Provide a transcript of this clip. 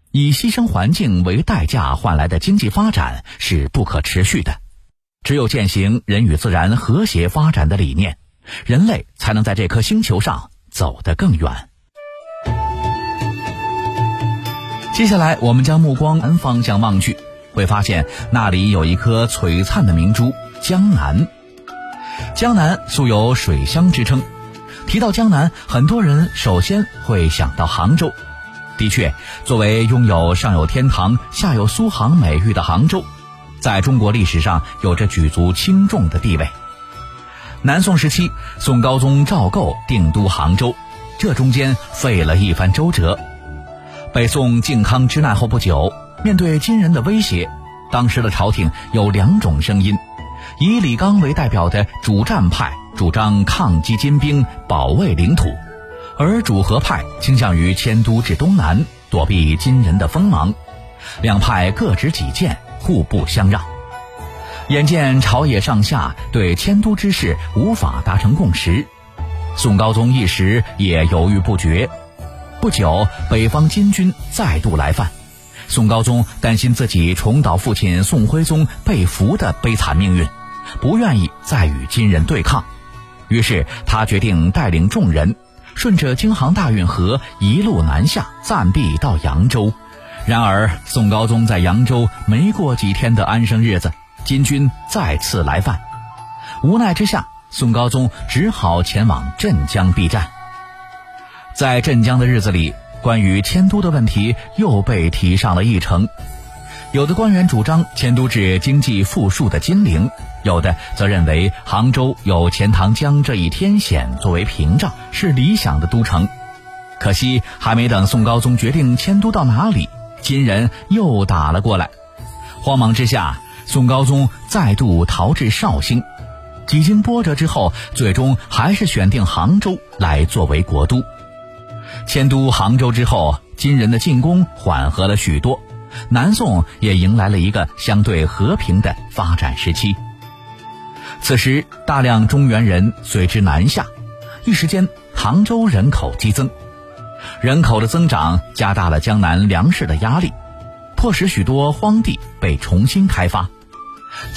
以牺牲环境为代价换来的经济发展是不可持续的。只有践行人与自然和谐发展的理念，人类才能在这颗星球上走得更远。接下来我们将目光南方向望去，会发现那里有一颗璀璨的明珠——江南。江南素有水乡之称，提到江南，很多人首先会想到杭州。的确，作为拥有上有天堂下有苏杭美誉的杭州，在中国历史上有着举足轻重的地位。南宋时期，宋高宗赵构定都杭州，这中间费了一番周折。北宋靖康之难后不久，面对金人的威胁，当时的朝廷有两种声音，以李纲为代表的主战派主张抗击金兵，保卫领土，而主和派倾向于迁都至东南，躲避金人的锋芒。两派各执己见，互不相让。眼见朝野上下对迁都之事无法达成共识，宋高宗一时也犹豫不决。不久，北方金军再度来犯，宋高宗担心自己重蹈父亲宋徽宗被俘的悲惨命运，不愿意再与金人对抗，于是他决定带领众人顺着京杭大运河一路南下，暂避到扬州。然而宋高宗在扬州没过几天的安生日子，金军再次来犯，无奈之下，宋高宗只好前往镇江避战。在镇江的日子里，关于迁都的问题又被提上了议程。有的官员主张迁都至经济富庶的金陵，有的则认为杭州有钱塘江这一天险作为屏障，是理想的都城。可惜还没等宋高宗决定迁都到哪里，金人又打了过来。慌忙之下，宋高宗再度逃至绍兴。几经波折之后，最终还是选定杭州来作为国都。迁都杭州之后，金人的进攻缓和了许多，南宋也迎来了一个相对和平的发展时期。此时大量中原人随之南下，一时间杭州人口激增。人口的增长加大了江南粮食的压力，迫使许多荒地被重新开发。